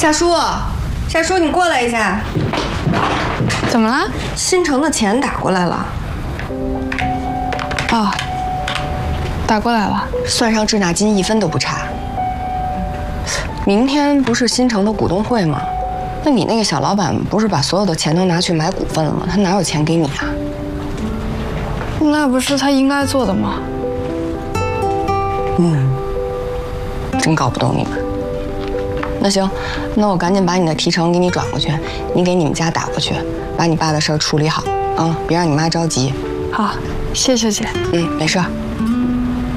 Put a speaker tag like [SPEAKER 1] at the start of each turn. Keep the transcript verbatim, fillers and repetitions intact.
[SPEAKER 1] 夏叔，夏叔，你过来一下。
[SPEAKER 2] 怎么了？
[SPEAKER 1] 新城的钱打过来了。
[SPEAKER 2] 哦，打过来了，
[SPEAKER 1] 算上滞纳金一分都不差。明天不是新城的股东会吗？那你那个小老板不是把所有的钱都拿去买股份了吗？他哪有钱给你啊？
[SPEAKER 2] 那不是他应该做的吗？
[SPEAKER 1] 嗯，真搞不懂你们。那行，那我赶紧把你的提成给你转过去，你给你们家打过去，把你爸的事儿处理好啊，别让你妈着急。
[SPEAKER 2] 好，谢谢姐。
[SPEAKER 1] 嗯，没事儿。